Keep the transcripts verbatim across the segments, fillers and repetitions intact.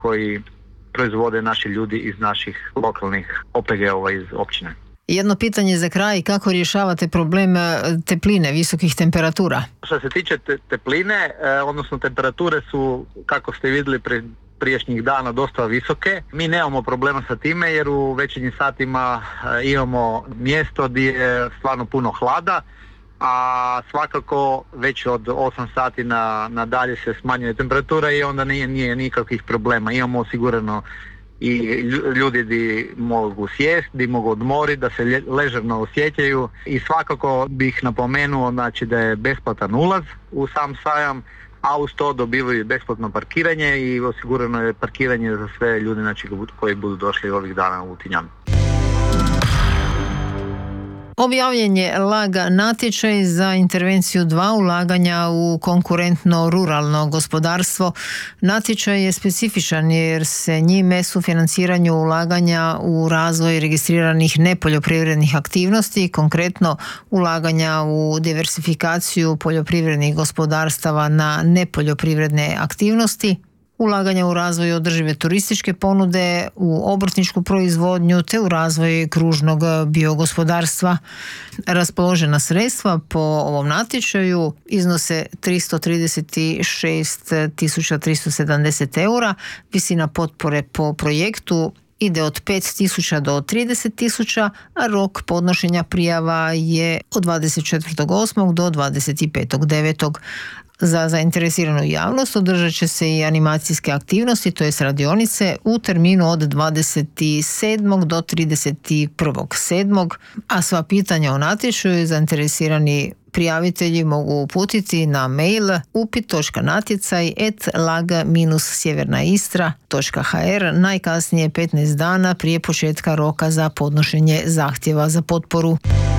koji proizvode naši ljudi iz naših lokalnih O P G-ova iz općine. Jedno pitanje za kraj, kako rješavate problem tepline, visokih temperatura? Što se tiče te, tepline, eh, odnosno temperature su, kako ste vidjeli pre priješnjih dana, dosta visoke. Mi nemamo problema sa time jer u večernjim satima eh, imamo mjesto gdje je stvarno puno hlada, a svakako već od osam sati na, na dalje se smanjuje temperatura i onda nije, nije nikakvih problema. Imamo osigurano i ljudi di mogu sjesti, di mogu odmoriti, da se ležerno osjećaju i svakako bih napomenuo znači, da je besplatan ulaz u sam sajam, a uz to dobivaju besplatno parkiranje i osigurano je parkiranje za sve ljude znači, koji budu došli ovih dana u Tinjan. Objavljen je LAG natječaj za intervenciju dva ulaganja u konkurentno ruralno gospodarstvo. Natječaj je specifičan jer se njime sufinanciranju ulaganja u razvoj registriranih nepoljoprivrednih aktivnosti, konkretno ulaganja u diversifikaciju poljoprivrednih gospodarstava na nepoljoprivredne aktivnosti, ulaganja u razvoj održive turističke ponude, u obrtničku proizvodnju te u razvoj kružnog biogospodarstva. Raspoložena sredstva po ovom natječaju iznose tristo trideset šest tisuća tristo sedamdeset eura. Visina potpore po projektu ide od pet tisuća do trideset tisuća, a rok podnošenja prijava je od dvadeset četvrtog osmog do dvadeset petog devetog Za zainteresiranu javnost održat će se i animacijske aktivnosti, to jest radionice, u terminu od dvadeset sedmog do trideset prvog sedmog a sva pitanja o natječaju zainteresirani prijavitelji mogu uputiti na mail upit točka natjecaj et lag sjevernaistra točka ha er najkasnije petnaest dana prije početka roka za podnošenje zahtjeva za potporu.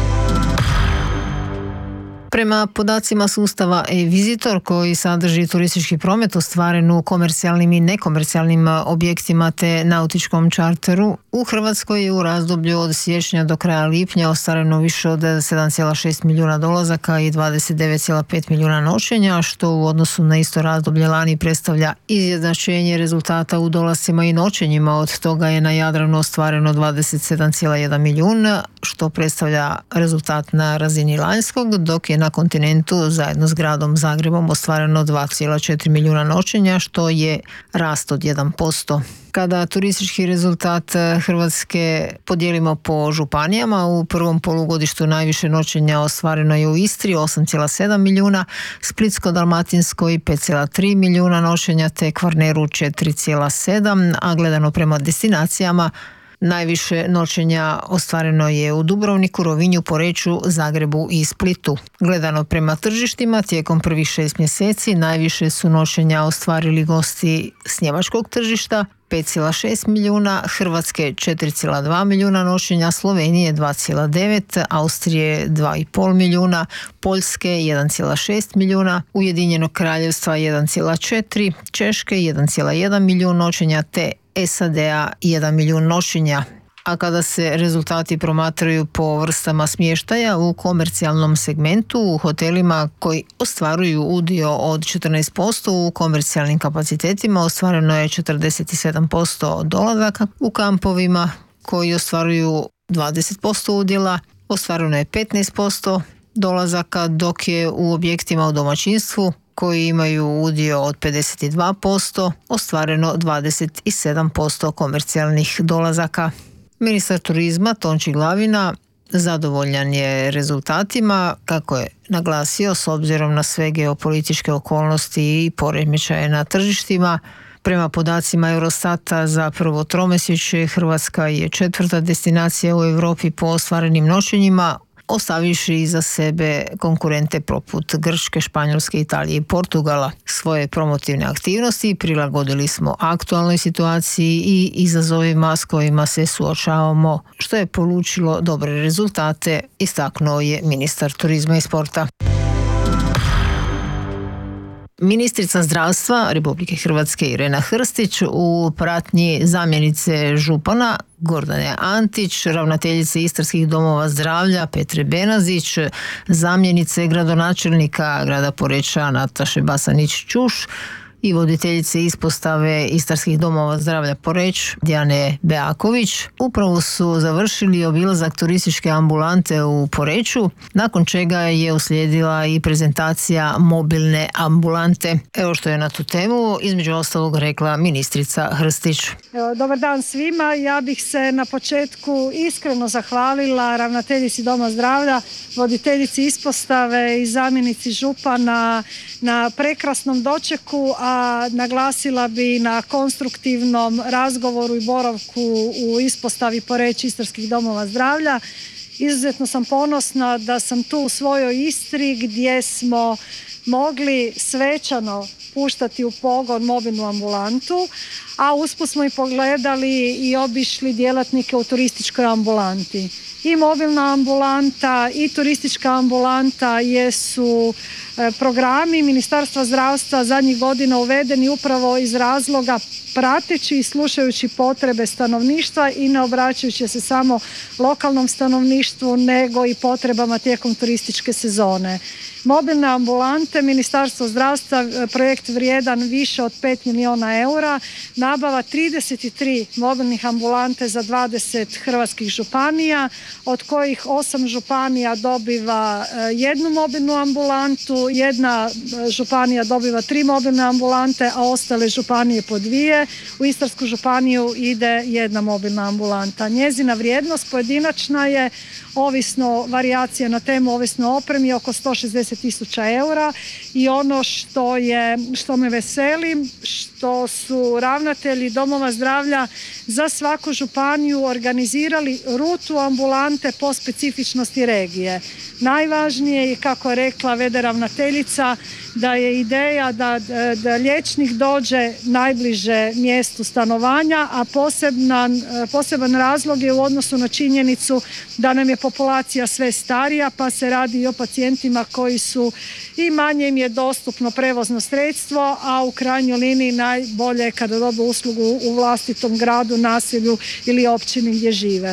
Prema podacima sustava e-Visitor koji sadrži turistički promet ostvaren u komercijalnim i nekomercijalnim objektima te nautičkom čarteru, u Hrvatskoj je u razdoblju od siječnja do kraja lipnja ostvareno više od sedam zarez šest milijuna dolazaka i dvadeset devet zarez pet milijuna noćenja, što u odnosu na isto razdoblje lani predstavlja izjednačenje rezultata u dolascima i noćenjima. Od toga je na Jadranu ostvareno dvadeset sedam zarez jedan milijun, što predstavlja rezultat na razini lanjskog, dok je na kontinentu zajedno s gradom Zagrebom ostvareno dva zarez četiri milijuna noćenja, što je rast od jedan posto. Kada turistički rezultat Hrvatske podijelimo po županijama, u prvom polugodištu najviše noćenja ostvareno je u Istri osam zarez sedam milijuna, Splitsko-dalmatinskoj pet zarez tri milijuna noćenja te Kvarneru četiri zarez sedam, a gledano prema destinacijama najviše noćenja ostvareno je u Dubrovniku, Rovinju, Poreču, Zagrebu i Splitu. Gledano prema tržištima, tijekom prvih šest mjeseci najviše su noćenja ostvarili gosti s njemačkog tržišta, pet zarez šest milijuna, Hrvatske četiri zarez dva milijuna noćenja, Slovenije dva zarez devet, Austrije dva zarez pet milijuna, Poljske jedan zarez šest milijuna, Ujedinjenog Kraljevstva jedan zarez četiri, Češke jedan zarez jedan milijun noćenja te S A D-a jedan milijun noćenja. A kada se rezultati promatraju po vrstama smještaja u komercijalnom segmentu, u hotelima koji ostvaruju udio od četrnaest posto, u komercijalnim kapacitetima ostvareno je četrdeset sedam posto dolazaka, u kampovima koji ostvaruju dvadeset posto udjela ostvareno je petnaest posto dolazaka, dok je u objektima u domaćinstvu koji imaju udio od pedeset dva posto ostvareno dvadeset sedam posto komercijalnih dolazaka. Ministar turizma Tonči Glavina zadovoljan je rezultatima, kako je naglasio, s obzirom na sve geopolitičke okolnosti i poremećaje na tržištima. Prema podacima Eurostata za prvo tromjesečje Hrvatska je četvrta destinacija u Europi po ostvarenim noćenjima, ostavivši iza sebe konkurente poput Grčke, Španjolske, Italije i Portugala. Svoje promotivne aktivnosti prilagodili smo aktualnoj situaciji i izazovima s kojima se suočavamo, što je polučilo dobre rezultate, istaknuo je ministar turizma i sporta. Ministrica zdravstva Republike Hrvatske Irena Hrstić u pratnji zamjenice župana Gordane Antić, ravnateljice Istarskih domova zdravlja Petre Benazić, zamjenice gradonačelnika grada Poreča Nataše Basanić-Čuš i voditeljice ispostave Istarskih domova zdravlja Poreč, Dijane Beaković, upravo su završili obilazak turističke ambulante u Poreču, nakon čega je uslijedila i prezentacija mobilne ambulante. Evo što je na tu temu između ostalog rekla ministrica Hrstić. Dobar dan svima. Ja bih se na početku iskreno zahvalila ravnateljici Doma zdravlja, voditeljici ispostave i zamjenici župana na prekrasnom dočeku, a naglasila bi na konstruktivnom razgovoru i boravku u ispostavi Poreč Istarskih domova zdravlja. Izuzetno sam ponosna da sam tu u svojoj Istri gdje smo mogli svečano puštati u pogon mobilnu ambulantu, a usput smo i pogledali i obišli djelatnike u turističkoj ambulanti. I mobilna ambulanta i turistička ambulanta jesu programi Ministarstva zdravstva zadnjih godina uvedeni upravo iz razloga prateći i slušajući potrebe stanovništva i ne obraćajući se samo lokalnom stanovništvu nego i potrebama tijekom turističke sezone. Mobilne ambulante, Ministarstvo zdravstva, projekt vrijedan više od pet milijuna eura, nabava trideset tri mobilnih ambulante za dvadeset hrvatskih županija, od kojih osam županija dobiva jednu mobilnu ambulantu, jedna županija dobiva tri mobilne ambulante, a ostale županije po dvije. U Istarsku županiju ide jedna mobilna ambulanta. Njezina vrijednost pojedinačna je, ovisno varijacije na temu, ovisno o opremi, oko sto šezdeset tisuća eura i ono što je, što me veseli, što su ravnatelji domova zdravlja za svaku županiju organizirali rutu ambulante po specifičnosti regije. Najvažnije je, kako je rekla v d ravnateljica, da je ideja da, da liječnik dođe najbliže mjestu stanovanja, a poseban, poseban razlog je u odnosu na činjenicu da nam je populacija sve starija, pa se radi i o pacijentima koji su i manje im je dostupno prevozno sredstvo, a u krajnjoj liniji najbolje je kada dobe uslugu u vlastitom gradu, naselju ili općini gdje žive.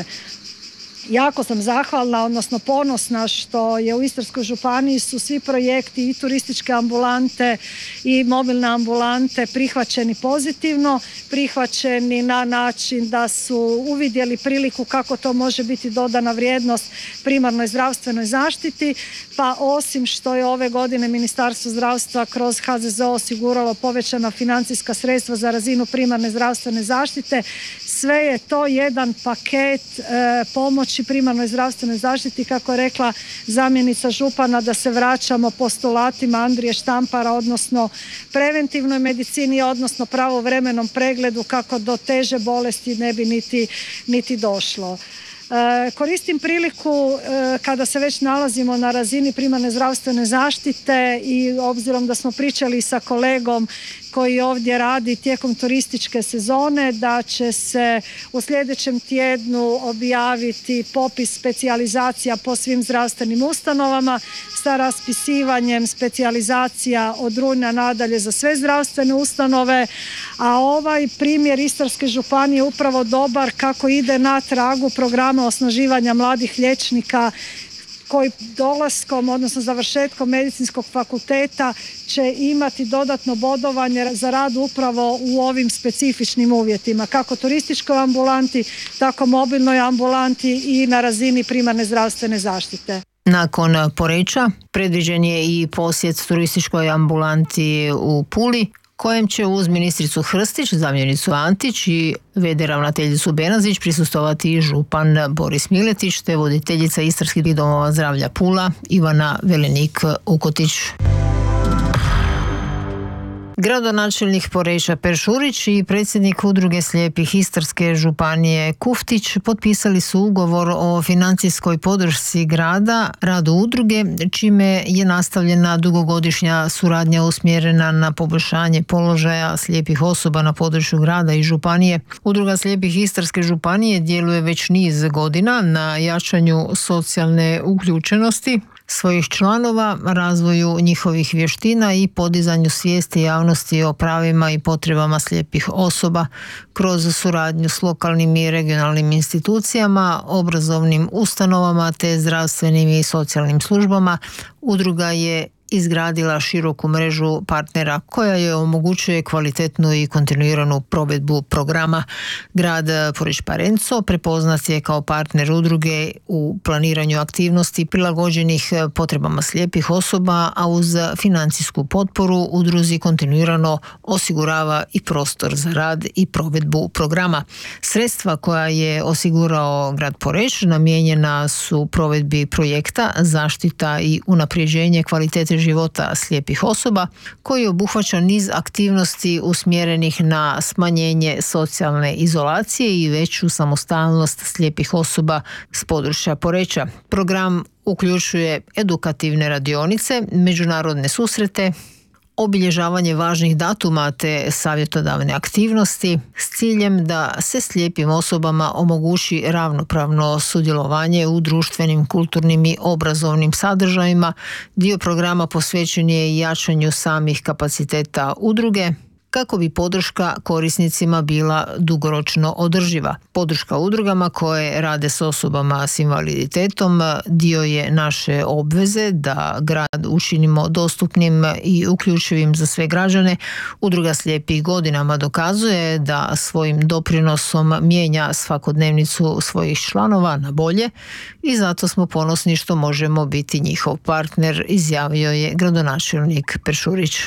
Jako sam zahvalna, odnosno ponosna što je u Istarskoj županiji su svi projekti i turističke ambulante i mobilne ambulante prihvaćeni pozitivno, prihvaćeni na način da su uvidjeli priliku kako to može biti dodana vrijednost primarnoj zdravstvenoj zaštiti, pa osim što je ove godine Ministarstvo zdravstva kroz H Z Z O osiguralo povećana financijska sredstva za razinu primarne zdravstvene zaštite, sve je to jedan paket e, pomoći primarnoj zdravstvenoj zaštiti, kako je rekla zamjenica župana, da se vraćamo postulatima Andrije Štampara, odnosno preventivnoj medicini, odnosno pravovremenom pregledu kako do teže bolesti ne bi niti, niti došlo. E, koristim priliku e, kada se već nalazimo na razini primarne zdravstvene zaštite i obzirom da smo pričali sa kolegom koji ovdje radi tijekom turističke sezone, da će se u sljedećem tjednu objaviti popis specijalizacija po svim zdravstvenim ustanovama sa raspisivanjem specijalizacija od rujna nadalje za sve zdravstvene ustanove, a ovaj primjer Istarske županije je upravo dobar kako ide na tragu programa osnaživanja mladih liječnika koji dolaskom, odnosno završetkom medicinskog fakulteta će imati dodatno bodovanje za rad upravo u ovim specifičnim uvjetima, kako turističkoj ambulanti, tako mobilnoj ambulanti i na razini primarne zdravstvene zaštite. Nakon Poreča predviđen je i posjet turističkoj ambulanti u Puli, kojem će uz ministricu Hrstić, zamjenicu Antić i v d ravnateljicu Benazić prisustovati i župan Boris Miletić te voditeljica Istarskih domova zdravlja Pula Ivana Velenik-Ukotić. Gradonačelnik Poreča Peršurić i predsjednik Udruge slijepih Istarske županije Kuftić potpisali su ugovor o financijskoj podršci grada radu udruge, čime je nastavljena dugogodišnja suradnja usmjerena na poboljšanje položaja slijepih osoba na području grada i županije. Udruga slijepih Istarske županije djeluje već niz godina na jačanju socijalne uključenosti svojih članova, razvoju njihovih vještina i podizanju svijesti javnosti o pravima i potrebama slijepih osoba kroz suradnju s lokalnim i regionalnim institucijama, obrazovnim ustanovama te zdravstvenim i socijalnim službama. Udruga je izgradila široku mrežu partnera koja je omogućuje kvalitetnu i kontinuiranu provedbu programa. Grad Poreč-Parenco prepoznat je kao partner udruge u planiranju aktivnosti prilagođenih potrebama slijepih osoba, a uz financijsku potporu udruzi kontinuirano osigurava i prostor za rad i provedbu programa. Sredstva koja je osigurao grad Poreč namijenjena su provedbi projekta zaštita i unapređenje kvalitete života slijepih osoba, koji obuhvaća niz aktivnosti usmjerenih na smanjenje socijalne izolacije i veću samostalnost slijepih osoba s područja Poreča. Program uključuje edukativne radionice, međunarodne susrete, obilježavanje važnih datuma te savjetodavne aktivnosti s ciljem da se slijepim osobama omogući ravnopravno sudjelovanje u društvenim, kulturnim i obrazovnim sadržajima. Dio programa posvećen je i jačanju samih kapaciteta udruge, kako bi podrška korisnicima bila dugoročno održiva. Podrška udrugama koje rade s osobama s invaliditetom dio je naše obveze da grad učinimo dostupnim i uključivim za sve građane. Udruga slijepih godinama dokazuje da svojim doprinosom mijenja svakodnevnicu svojih članova na bolje i zato smo ponosni što možemo biti njihov partner, izjavio je gradonačelnik Peršurić.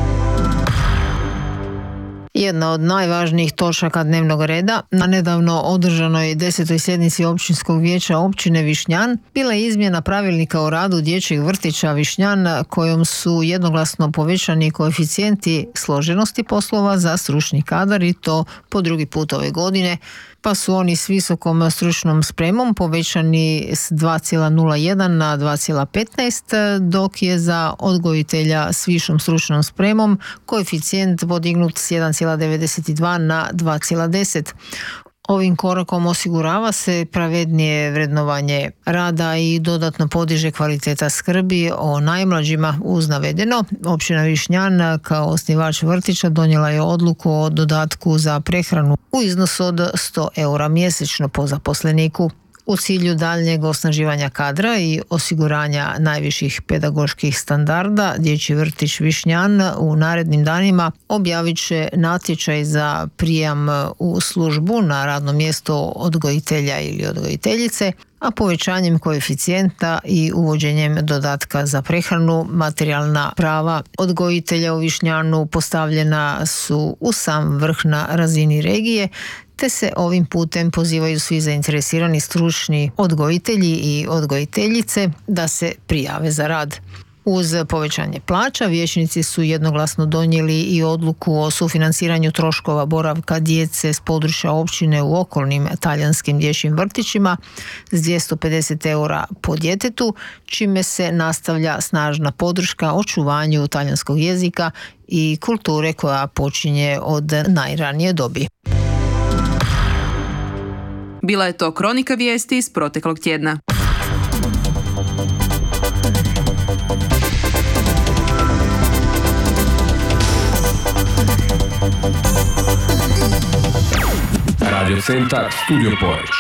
Jedna od najvažnijih točaka dnevnog reda na nedavno održanoj desetoj sjednici Općinskog vijeća općine Višnjan bila je izmjena pravilnika o radu dječjeg vrtića Višnjan, kojom su jednoglasno povećani koeficijenti složenosti poslova za stručni kadar i to po drugi put ove godine, pa su oni s visokom stručnom spremom povećani s dva zarez nula jedan na dva zarez petnaest, dok je za odgojitelja s višom stručnom spremom koeficijent podignut s jedan zarez devedeset dva na dva zarez deset. Ovim korakom osigurava se pravednije vrednovanje rada i dodatno podiže kvaliteta skrbi o najmlađima. Uz navedeno, općina Višnjan kao osnivač vrtića donijela je odluku o dodatku za prehranu u iznosu od sto eura mjesečno po zaposleniku. U cilju daljnjeg osnaživanja kadra i osiguranja najviših pedagoških standarda, dječji vrtić Višnjan u narednim danima objavit će natječaj za prijam u službu na radno mjesto odgojitelja ili odgojiteljice, a povećanjem koeficijenta i uvođenjem dodatka za prehranu materijalna prava odgojitelja u Višnjanu postavljena su u sam vrh na razini regije, te se ovim putem pozivaju svi zainteresirani stručni odgojitelji i odgojiteljice da se prijave za rad. Uz povećanje plaća, vijećnici su jednoglasno donijeli i odluku o sufinanciranju troškova boravka djece s područja općine u okolnim talijanskim dječjim vrtićima s dvjesto pedeset eura po djetetu, čime se nastavlja snažna podrška očuvanju talijanskog jezika i kulture koja počinje od najranije dobi. Bila je to kronika vijesti iz proteklog tjedna. Radio Centar Studio Poreč.